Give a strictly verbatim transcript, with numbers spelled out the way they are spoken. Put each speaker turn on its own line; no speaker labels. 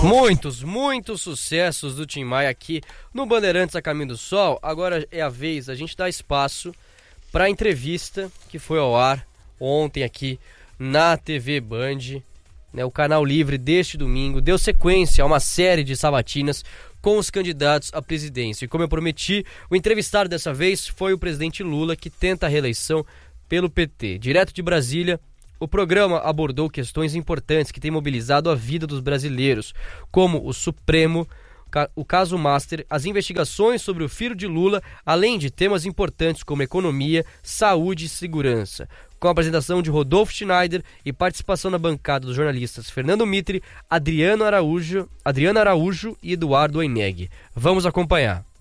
Muitos, muitos sucessos do Tim Maia aqui no Bandeirantes a Caminho do Sol. Agora é a vez, a gente dá espaço para a entrevista que foi ao ar ontem aqui na T V Band, né, o canal livre deste domingo, deu sequência a uma série de sabatinas com os candidatos à presidência. E como eu prometi, o entrevistado dessa vez foi o presidente Lula, que tenta a reeleição pelo P T. Direto de Brasília, o programa abordou questões importantes que têm mobilizado a vida dos brasileiros, como o Supremo, o caso Master, as investigações sobre o filho de Lula, além de temas importantes como economia, saúde e segurança. Com a apresentação de Rodolfo Schneider e participação na bancada dos jornalistas Fernando Mitre, Adriano Araújo, Adriano Araújo e Eduardo Oineg. Vamos acompanhar.